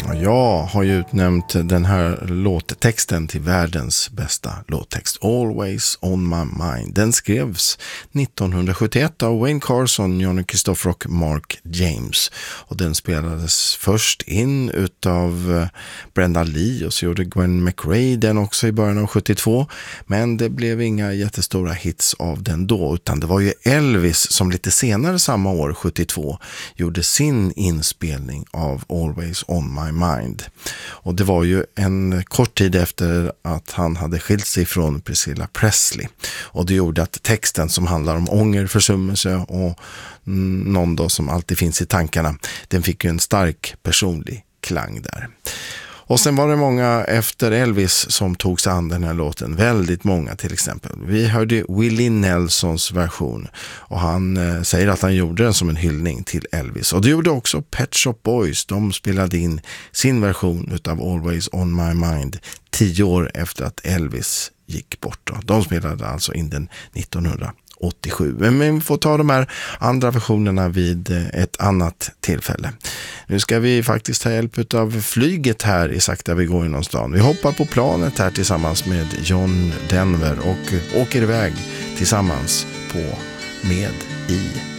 Jag har ju utnämnt den här låttexten till världens bästa låttext. Always on my mind. Den skrevs 1971 av Wayne Carson, Johnny Christopher och Mark James. Och den spelades först in utav Brenda Lee och så gjorde Gwen McRae den också i början av 72. Men det blev inga jättestora hits av den då, utan det var ju Elvis som lite senare samma år, 72, gjorde sin inspelning av Always on my mind. Och det var ju en kort tid efter att han hade skilt sig från Priscilla Presley. Och det gjorde att texten som handlar om ånger, försummelse och någon då som alltid finns i tankarna, den fick ju en stark personlig klang där. Och sen var det många efter Elvis som tog sig an den här låten. Väldigt många till exempel. Vi hörde Willie Nelsons version. Och han säger att han gjorde den som en hyllning till Elvis. Och det gjorde också Pet Shop Boys. De spelade in sin version utav Always on my mind 10 år efter att Elvis gick bort då. De spelade alltså in den 1987. Men vi får ta de här andra versionerna vid ett annat tillfälle. Nu ska vi faktiskt ta hjälp av flyget här i Sakta vi går inom stan. Vi hoppar på planet här tillsammans med John Denver och åker iväg tillsammans på Med i